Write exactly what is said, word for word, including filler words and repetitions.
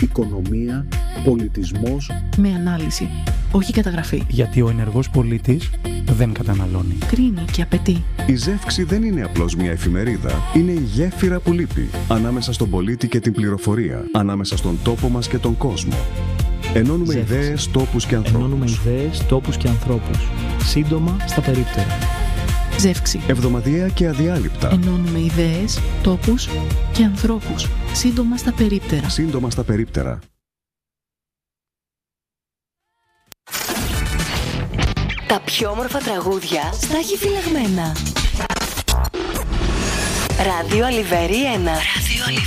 οικονομία, πολιτισμός. Με ανάλυση, όχι καταγραφή. Γιατί ο ενεργός πολίτης δεν καταναλώνει. Κρίνει και απαιτεί. Η Ζεύξη δεν είναι απλώς μια εφημερίδα. Είναι η γέφυρα που λείπει ανάμεσα στον πολίτη και την πληροφορία, ανάμεσα στον τόπο μας και τον κόσμο. Ενώνουμε Ζεύξη. ιδέες, τόπους και ανθρώπους. Ενώνουμε ιδέες, τόπους και ανθρώπους. Σύντομα στα περίπτερα. Ζεύξη. Εβδομαδιαία και αδιάλειπτα. Ενώνουμε ιδέες, τόπους και ανθρώπους. Σύντομα στα περίπτερα. Σύντομα στα περίπτερα. Τα πιο όμορφα τραγούδια στα έχει φυλαγμένα. Ράδιο Αλιβέρι ένα.